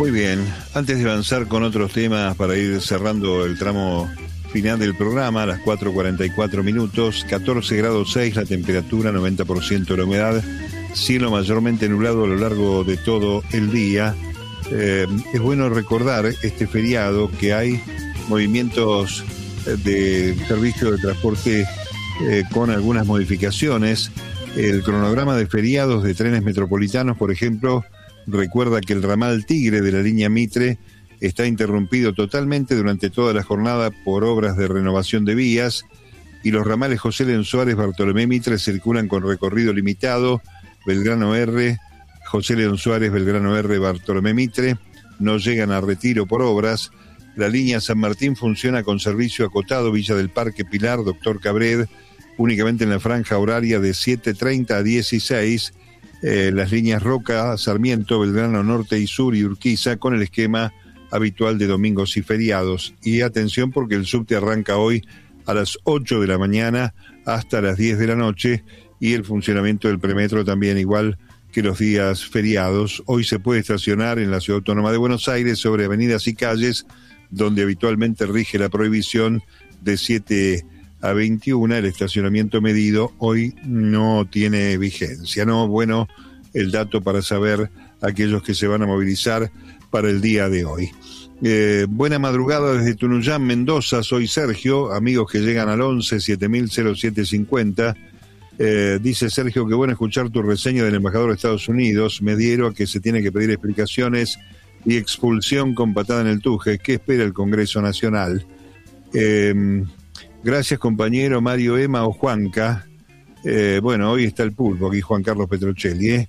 Muy bien, antes de avanzar con otros temas para ir cerrando el tramo final del programa, a las 4:44 minutos, 14 grados 6 la temperatura, 90% la humedad, cielo mayormente nublado a lo largo de todo el día. Es bueno recordar este feriado que hay movimientos de servicio de transporte con algunas modificaciones. El cronograma de feriados de trenes metropolitanos, por ejemplo, recuerda que el ramal Tigre de la línea Mitre está interrumpido totalmente durante toda la jornada por obras de renovación de vías, y los ramales José León Suárez, Bartolomé Mitre circulan con recorrido limitado. Belgrano R, José León Suárez, Belgrano R, Bartolomé Mitre no llegan a Retiro por obras. La línea San Martín funciona con servicio acotado Villa del Parque, Pilar, Doctor Cabred, únicamente en la franja horaria de 7:30 a 16. Las líneas Roca, Sarmiento, Belgrano Norte y Sur y Urquiza con el esquema habitual de domingos y feriados. Y atención, porque el subte arranca hoy a las 8 de la mañana hasta las 10 de la noche, y el funcionamiento del premetro también igual que los días feriados. Hoy se puede estacionar en la Ciudad Autónoma de Buenos Aires sobre avenidas y calles donde habitualmente rige la prohibición de 7 a 21, el estacionamiento medido hoy no tiene vigencia, ¿no? Bueno, el dato para saber aquellos que se van a movilizar para el día de hoy. Buena madrugada desde Tunuyán, Mendoza, soy Sergio, amigos que llegan al 11 7000-0750. Dice Sergio que bueno escuchar tu reseña del embajador de Estados Unidos. Me dieron a que se tiene que pedir explicaciones y expulsión con patada en el tuje. ¿Qué espera el Congreso Nacional? Gracias, compañero Mario, Emma o Juanca. Bueno, hoy está el pulpo aquí, Juan Carlos Petrocelli.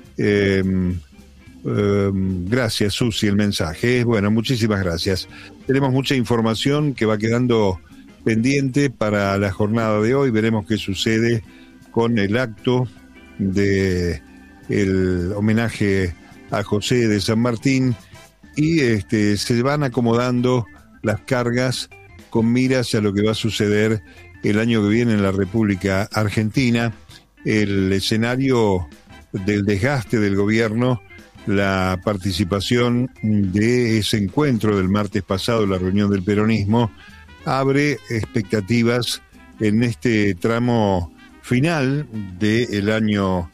Gracias, Susi, el mensaje. Bueno, muchísimas gracias. Tenemos mucha información que va quedando pendiente para la jornada de hoy. Veremos qué sucede con el acto de el homenaje a José de San Martín, y se van acomodando las cargas con miras a lo que va a suceder el año que viene en la República Argentina. El escenario del desgaste del gobierno, la participación de ese encuentro del martes pasado, la reunión del peronismo, abre expectativas en este tramo final del año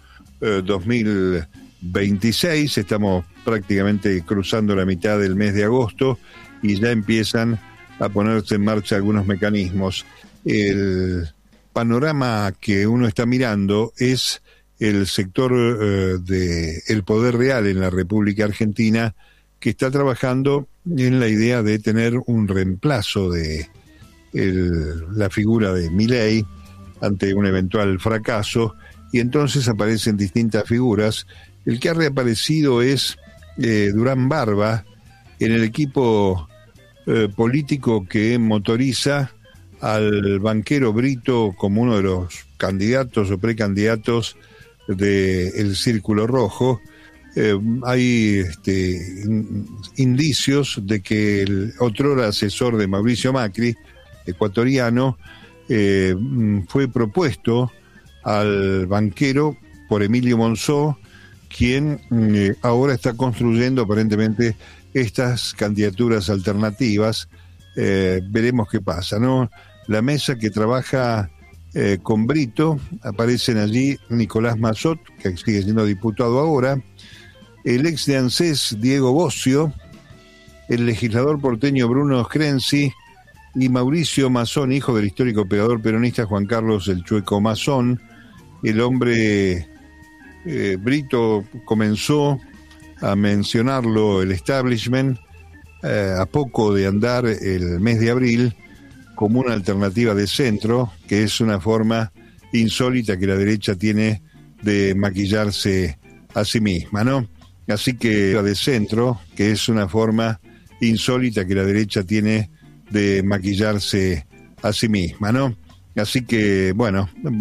2026. Estamos prácticamente cruzando la mitad del mes de agosto y ya empiezan a ponerse en marcha algunos mecanismos. El panorama que uno está mirando es el sector del poder real en la República Argentina, que está trabajando en la idea de tener un reemplazo de la figura de Milei ante un eventual fracaso, y entonces aparecen distintas figuras. El que ha reaparecido es Durán Barba en el equipo político que motoriza al banquero Brito como uno de los candidatos o precandidatos del Círculo Rojo. Hay indicios de que el otrora asesor de Mauricio Macri, ecuatoriano, fue propuesto al banquero por Emilio Monzó, quien ahora está construyendo aparentemente estas candidaturas alternativas. Veremos qué pasa, ¿no? La mesa que trabaja con Brito, aparecen allí Nicolás Mazzot, que sigue siendo diputado ahora, el ex de ANSES Diego Bocio, el legislador porteño Bruno Screnzi y Mauricio Mazón, hijo del histórico operador peronista Juan Carlos el Chueco Mazón. El hombre Brito comenzó a mencionarlo el establishment a poco de andar el mes de abril como una alternativa de centro, que es una forma insólita que la derecha tiene de maquillarse a sí misma, ¿no? Así que de centro, que es una forma insólita que la derecha tiene de maquillarse a sí misma, ¿no? Así que, bueno,